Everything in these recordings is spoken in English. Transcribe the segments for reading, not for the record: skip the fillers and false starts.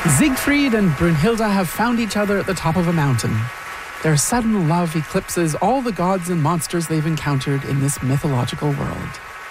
Siegfried and Brunhilde have found each other at the top of a mountain. Their sudden love eclipses all the gods and monsters they've encountered in this mythological world.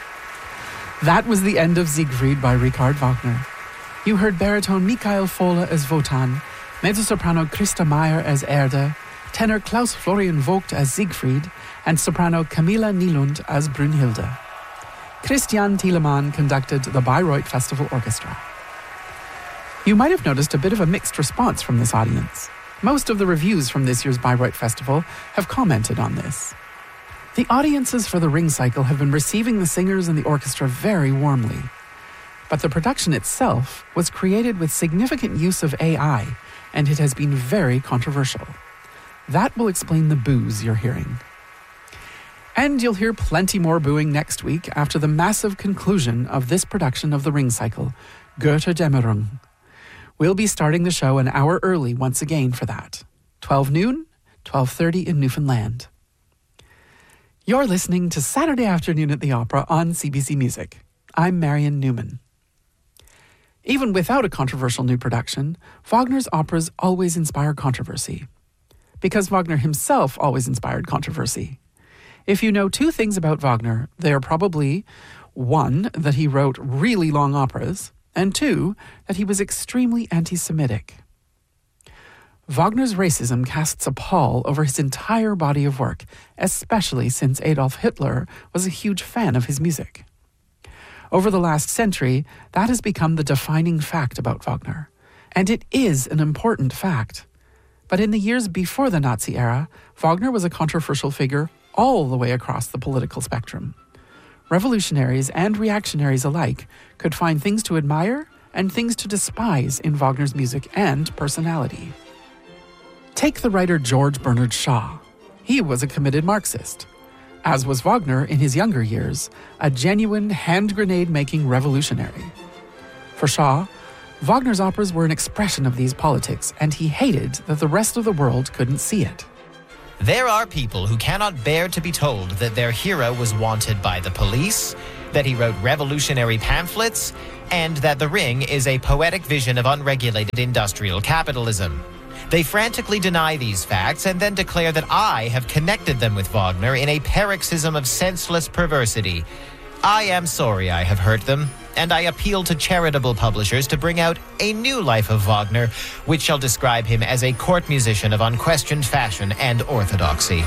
That was the end of Siegfried by Richard Wagner. You heard baritone Michael Fohle as Wotan, mezzo-soprano Christa Meyer as Erde, tenor Klaus Florian Vogt as Siegfried, and soprano Camilla Nylund as Brunhilde. Christian Thielemann conducted the Bayreuth Festival Orchestra. You might have noticed a bit of a mixed response from this audience. Most of the reviews from this year's Bayreuth Festival have commented on this. The audiences for the Ring Cycle have been receiving the singers and the orchestra very warmly. But the production itself was created with significant use of AI, and it has been very controversial. That will explain the boos you're hearing. And you'll hear plenty more booing next week after the massive conclusion of this production of the Ring Cycle, Götterdämmerung. We'll be starting the show an hour early once again for that. 12 noon, 12:30 in Newfoundland. You're listening to Saturday Afternoon at the Opera on CBC Music. I'm Marion Newman. Even without a controversial new production, Wagner's operas always inspire controversy. Because Wagner himself always inspired controversy. If you know two things about Wagner, they are probably, one, that he wrote really long operas, and two, that he was extremely anti-Semitic. Wagner's racism casts a pall over his entire body of work, especially since Adolf Hitler was a huge fan of his music. Over the last century, that has become the defining fact about Wagner. And it is an important fact. But in the years before the Nazi era, Wagner was a controversial figure all the way across the political spectrum. Revolutionaries and reactionaries alike could find things to admire and things to despise in Wagner's music and personality. Take the writer George Bernard Shaw. He was a committed Marxist. As was Wagner in his younger years, a genuine hand-grenade-making revolutionary. For Shaw, Wagner's operas were an expression of these politics, and he hated that the rest of the world couldn't see it. There are people who cannot bear to be told that their hero was wanted by the police, that he wrote revolutionary pamphlets, and that The Ring is a poetic vision of unregulated industrial capitalism. They frantically deny these facts and then declare that I have connected them with Wagner in a paroxysm of senseless perversity. I am sorry I have hurt them, and I appeal to charitable publishers to bring out a new life of Wagner, which shall describe him as a court musician of unquestioned fashion and orthodoxy.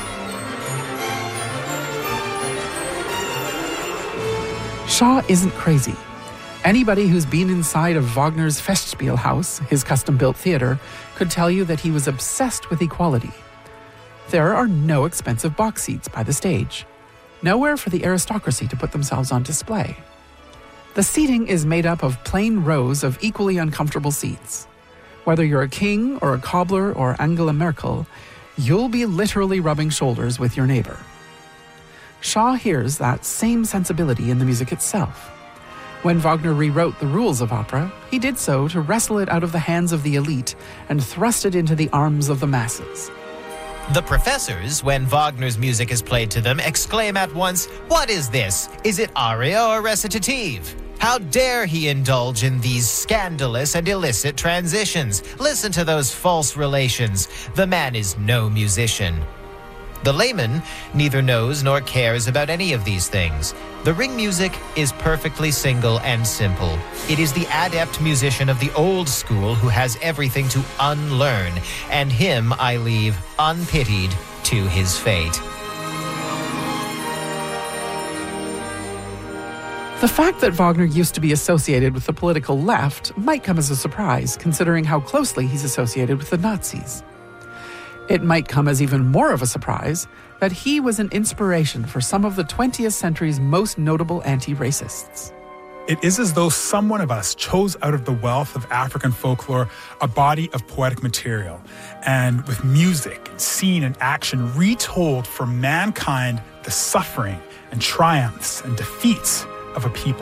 Shaw isn't crazy. Anybody who's been inside of Wagner's Festspielhaus, his custom-built theater, could tell you that he was obsessed with equality. There are no expensive box seats by the stage. Nowhere for the aristocracy to put themselves on display. The seating is made up of plain rows of equally uncomfortable seats. Whether you're a king or a cobbler or Angela Merkel, you'll be literally rubbing shoulders with your neighbor. Shaw hears that same sensibility in the music itself. When Wagner rewrote the rules of opera, he did so to wrestle it out of the hands of the elite and thrust it into the arms of the masses. The professors, when Wagner's music is played to them, exclaim at once, "What is this? Is it aria or recitative? How dare he indulge in these scandalous and illicit transitions? Listen to those false relations. The man is no musician." The layman neither knows nor cares about any of these things. The Ring music is perfectly single and simple. It is the adept musician of the old school who has everything to unlearn, and him I leave unpitied to his fate. The fact that Wagner used to be associated with the political left might come as a surprise, considering how closely he's associated with the Nazis. It might come as even more of a surprise that he was an inspiration for some of the 20th century's most notable anti-racists. It is as though someone of us chose out of the wealth of African folklore a body of poetic material, and with music, scene, and action retold for mankind the suffering and triumphs and defeats of a people.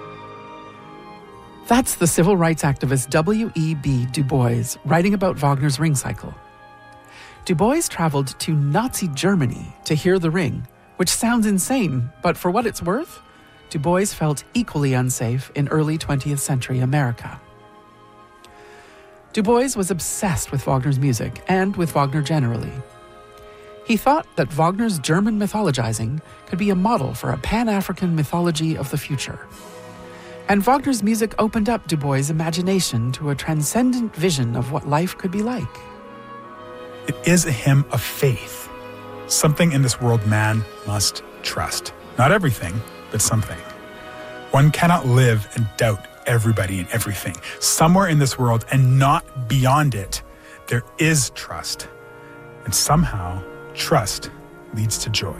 That's the civil rights activist W.E.B. Du Bois writing about Wagner's Ring Cycle. Du Bois traveled to Nazi Germany to hear The Ring, which sounds insane, but for what it's worth, Du Bois felt equally unsafe in early 20th century America. Du Bois was obsessed with Wagner's music and with Wagner generally. He thought that Wagner's German mythologizing could be a model for a Pan-African mythology of the future. And Wagner's music opened up Du Bois' imagination to a transcendent vision of what life could be like. It is a hymn of faith. Something in this world man must trust. Not everything, but something. One cannot live and doubt everybody and everything. Somewhere in this world, and not beyond it, there is trust. And somehow, trust leads to joy.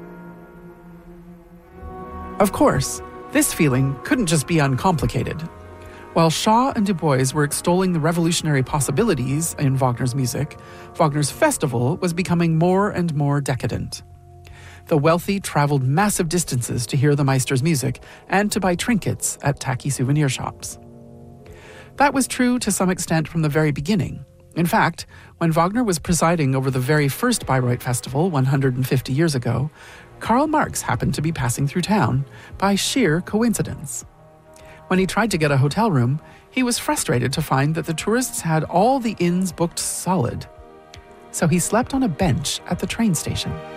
Of course, this feeling couldn't just be uncomplicated. While Shaw and Du Bois were extolling the revolutionary possibilities in Wagner's music, Wagner's festival was becoming more and more decadent. The wealthy traveled massive distances to hear the Meister's music and to buy trinkets at tacky souvenir shops. That was true to some extent from the very beginning. In fact, when Wagner was presiding over the very first Bayreuth Festival 150 years ago, Karl Marx happened to be passing through town by sheer coincidence. When he tried to get a hotel room, he was frustrated to find that the tourists had all the inns booked solid. So he slept on a bench at the train station.